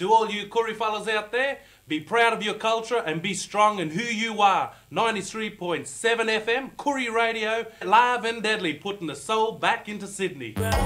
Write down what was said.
To all you Koori fellas out there, be proud of your culture and be strong in who you are. 93.7 FM, Koori Radio, live and deadly, putting the soul back into Sydney.